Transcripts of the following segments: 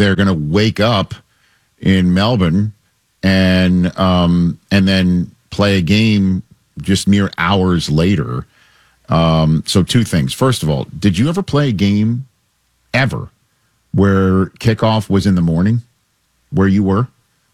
they're going to wake up in Melbourne and then play a game just mere hours later. So two things. First of all, did you ever play a game ever where kickoff was in the morning where you were?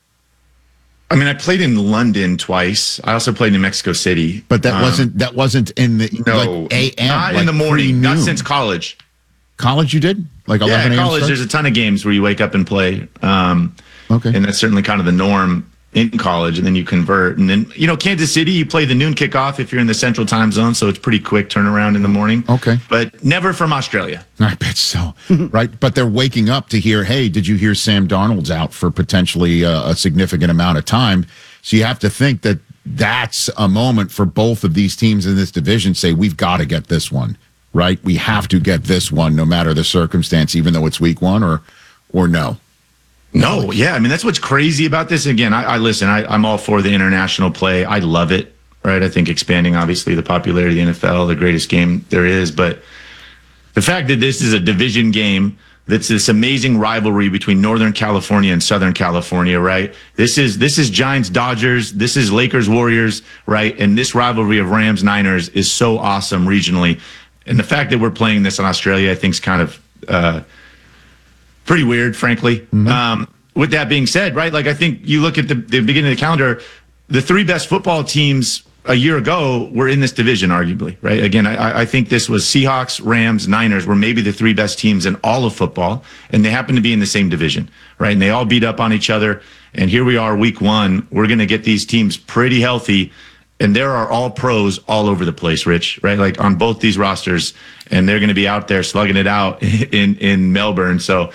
I mean, I played in London twice. I also played in Mexico City. But that wasn't in the AM. Not in the morning. Not since college. College you did? Like 11 a.m. college, there's a ton of games where you wake up and play. Okay. And that's certainly kind of the norm in college, and then you convert. And then, Kansas City, you play the noon kickoff if you're in the central time zone, so it's pretty quick turnaround in the morning. Okay. But never from Australia. I bet so. Right? But they're waking up to hear, hey, did you hear Sam Darnold's out for potentially a significant amount of time? So you have to think that that's a moment for both of these teams in this division say, we've got to get this one, right? We have to get this one no matter the circumstance, even though it's week one or no. No, yeah. I mean, that's what's crazy about this. Again, I'm all for the international play. I love it, right? I think expanding, obviously, the popularity of the NFL, the greatest game there is. But the fact that this is a division game, that's this amazing rivalry between Northern California and Southern California, right? This is Giants Dodgers. This is Lakers Warriors, right? And this rivalry of Rams Niners is so awesome regionally. And the fact that we're playing this in Australia, I think, is kind of pretty weird, frankly. Mm-hmm. With that being said, right, like I think you look at the beginning of the calendar, the three best football teams a year ago were in this division, arguably, right? Again, I think this was Seahawks, Rams, Niners were maybe the three best teams in all of football, and they happen to be in the same division, right? And they all beat up on each other. And here we are, week one. We're going to get these teams pretty healthy. And there are all pros all over the place, Rich, right? Like on both these rosters, and they're going to be out there slugging it out in Melbourne. So,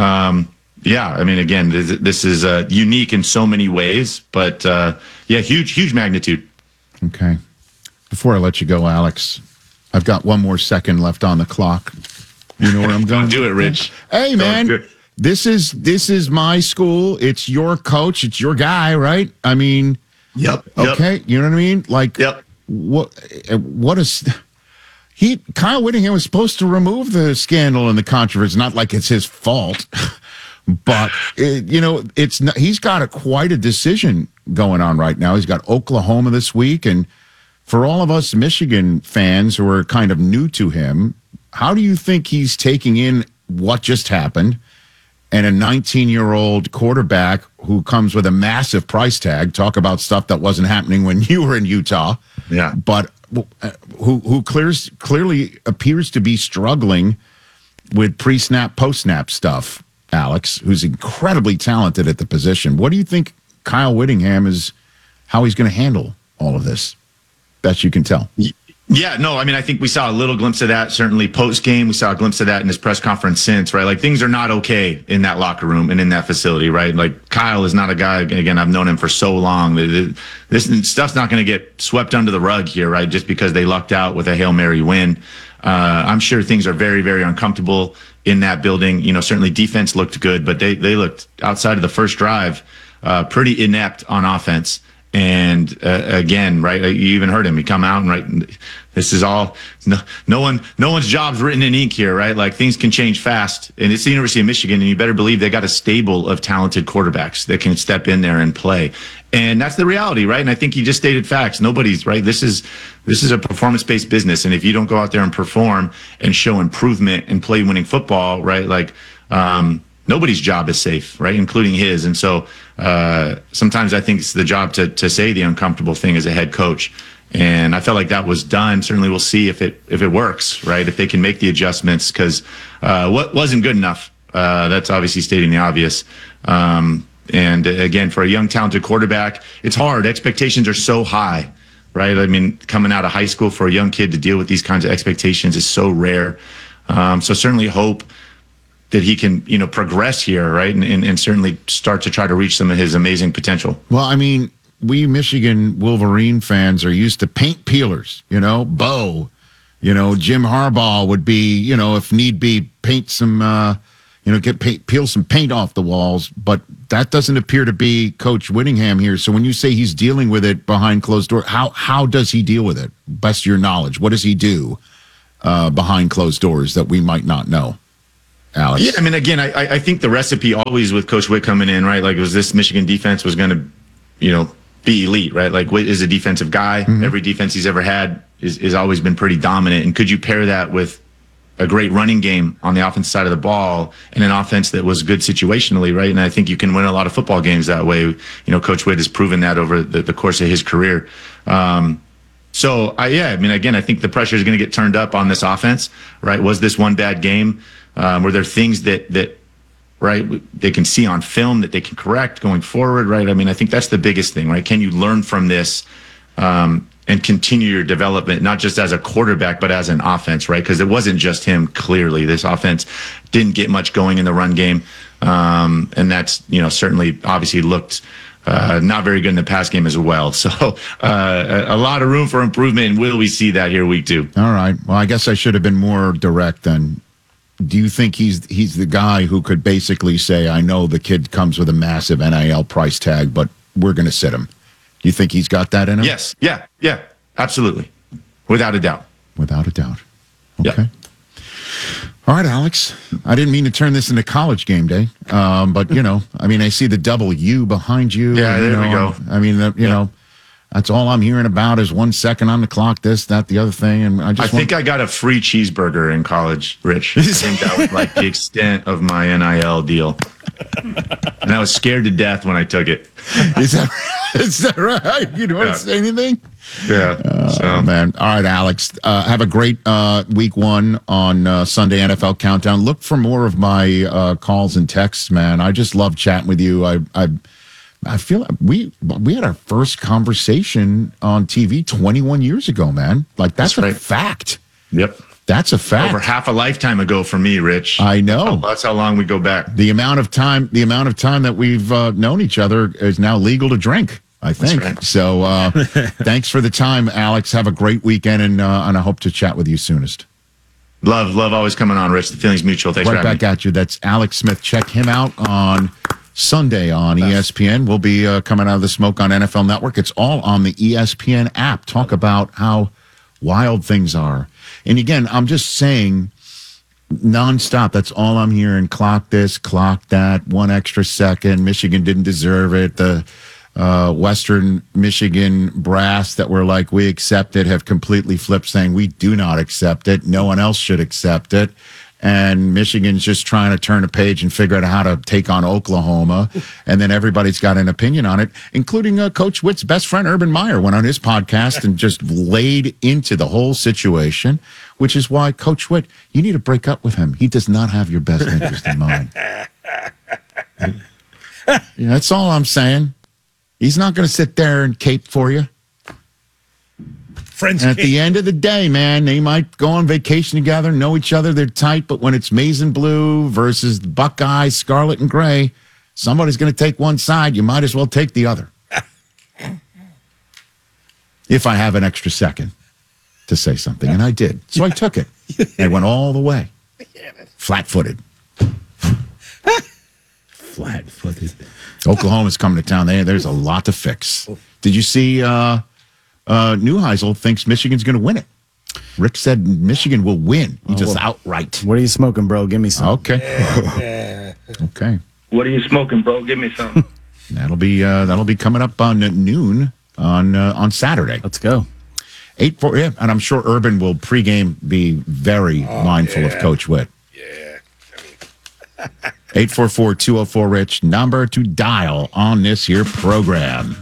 yeah, I mean, again, this is unique in so many ways, but yeah, huge magnitude. Okay. Before I let you go, Alex, I've got one more second left on the clock. You know where I'm going? Do it, Rich. Hey, man, this is my school. It's your coach. It's your guy, right? I mean. Yep. Okay. You know what I mean? Like, yep. What is Kyle Whittingham was supposed to remove the scandal and the controversy. Not like it's his fault, but it's not, he's got quite a decision going on right now. He's got Oklahoma this week, and for all of us Michigan fans who are kind of new to him, how do you think he's taking in what just happened? And a 19-year-old quarterback who comes with a massive price tag. Talk about stuff that wasn't happening when you were in Utah. Yeah. But who clearly appears to be struggling with pre-snap, post-snap stuff, Alex, who's incredibly talented at the position. What do you think Kyle Whittingham how he's going to handle all of this? Best you can tell. Yeah, no, I mean, I think we saw a little glimpse of that, certainly post-game. We saw a glimpse of that in his press conference since, right? Like, things are not okay in that locker room and in that facility, right? Like, Kyle is not a guy, again, I've known him for so long. This stuff's not going to get swept under the rug here, right? Just because they lucked out with a Hail Mary win. I'm sure things are very, very uncomfortable in that building. Certainly defense looked good, but they looked, outside of the first drive, pretty inept on offense. And again, right, you even heard him. He come out and right, this is all no one's job's written in ink here, right? Like, things can change fast, and it's the University of Michigan, and you better believe they got a stable of talented quarterbacks that can step in there and play. And that's the reality, right? And I think you just stated facts. Nobody's right. This is a performance-based business, and if you don't go out there and perform and show improvement and play winning football, right, like nobody's job is safe, right, including his. And so sometimes I think it's the job to say the uncomfortable thing as a head coach. And I felt like that was done. Certainly we'll see if it works, right, if they can make the adjustments, because what wasn't good enough, that's obviously stating the obvious. And again, for a young, talented quarterback, it's hard. Expectations are so high, right? I mean, coming out of high school for a young kid to deal with these kinds of expectations is so rare. So certainly hope that he can, progress here, right? And certainly start to try to reach some of his amazing potential. Well, I mean, we Michigan Wolverine fans are used to paint peelers, Bo, Jim Harbaugh would be, if need be, paint some, peel some paint off the walls. But that doesn't appear to be Coach Whittingham here. So when you say he's dealing with it behind closed doors, how does he deal with it? Best of your knowledge, what does he do behind closed doors that we might not know? Alex? Yeah, I mean, again, I think the recipe always with Coach Witt coming in, right? Like, it was this Michigan defense was going to, be elite, right? Like, Witt is a defensive guy. Every defense he's ever had is always been pretty dominant. And could you pair that with a great running game on the offensive side of the ball and an offense that was good situationally, right? And I think you can win a lot of football games that way. Coach Witt has proven that over the course of his career. I think the pressure is going to get turned up on this offense, right? Was this one bad game? Were there things that right, they can see on film that they can correct going forward, right? I mean, I think that's the biggest thing, right? Can you learn from this and continue your development, not just as a quarterback, but as an offense, right? Because it wasn't just him, clearly. This offense didn't get much going in the run game. And that's, certainly obviously looked not very good in the pass game as well. So a lot of room for improvement. And will we see that here week 2? All right. Well, I guess I should have been more direct then. Do you think he's the guy who could basically say, I know the kid comes with a massive NIL price tag, but we're going to sit him? Do you think he's got that in him? Yes. Yeah, absolutely. Without a doubt. Without a doubt. Okay. Yeah. All right, Alex. I didn't mean to turn this into college game day, but, I see the double U behind you. Yeah, there we go. That's all I'm hearing about is 1 second on the clock, this, that, the other thing. And I think I got a free cheeseburger in college, Rich. I think that was like the extent of my NIL deal. And I was scared to death when I took it. Is that right? You don't want to say anything? Yeah. Man. All right, Alex. Have a great week 1 on Sunday NFL Countdown. Look for more of my calls and texts, man. I just love chatting with you. I feel like we had our first conversation on TV 21 years ago, man. Like, that's a fact. Yep. That's a fact. Over half a lifetime ago for me, Rich. I know. That's how long we go back. The amount of time that we've known each other is now legal to drink, I think. Right. So thanks for the time, Alex. Have a great weekend, and I hope to chat with you soonest. Love always coming on, Rich. The feeling's mutual. Thanks for having me. Right back at you. That's Alex Smith. Check him out on Sunday on ESPN. We'll be coming out of the smoke on NFL Network. It's all on the ESPN app. Talk about how wild things are. And again, I'm just saying nonstop. That's all I'm hearing. Clock this, clock that, 1 extra second. Michigan didn't deserve it. The Western Michigan brass that were like, we accept it, have completely flipped, saying we do not accept it. No one else should accept it. And Michigan's just trying to turn a page and figure out how to take on Oklahoma. And then everybody's got an opinion on it, including Coach Witt's best friend, Urban Meyer, went on his podcast and just laid into the whole situation, which is why, Coach Witt, you need to break up with him. He does not have your best interest in mind. That's all I'm saying. He's not going to sit there and cape for you. Friends. And at the end of the day, man, they might go on vacation together, know each other, they're tight, but when it's maize and blue versus Buckeyes, scarlet and gray, somebody's going to take one side. You might as well take the other. If I have an extra second to say something, and I did. So I took it. I went all the way. Flat-footed. Flat-footed. Oklahoma's coming to town. There's a lot to fix. Did you see Neuheisel thinks Michigan's going to win it? Rick said Michigan will win. He just outright. What are you smoking, bro? Give me some. Okay. Okay. What are you smoking, bro? Give me some. That'll be coming up on noon on Saturday. Let's go. 8-4, yeah, and I'm sure Urban will pregame be very mindful of Coach Witt. Yeah. 844-204-RICH, number to dial on this here program.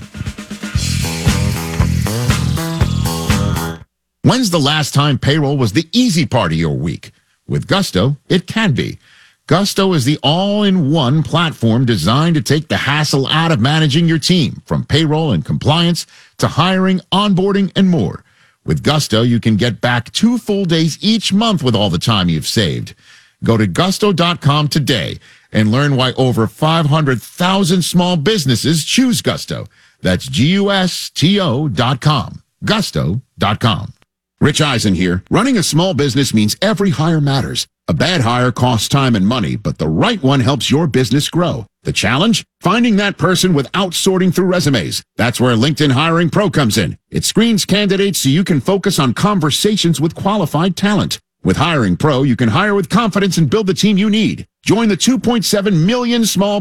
When's the last time payroll was the easy part of your week? With Gusto, it can be. Gusto is the all-in-one platform designed to take the hassle out of managing your team, from payroll and compliance to hiring, onboarding, and more. With Gusto, you can get back 2 full days each month with all the time you've saved. Go to gusto.com today and learn why over 500,000 small businesses choose Gusto. That's GUSTO.com. Gusto.com. Rich Eisen here. Running a small business means every hire matters. A bad hire costs time and money, but the right one helps your business grow. The challenge? Finding that person without sorting through resumes. That's where LinkedIn Hiring Pro comes in. It screens candidates so you can focus on conversations with qualified talent. With Hiring Pro, you can hire with confidence and build the team you need. Join the 2.7 million small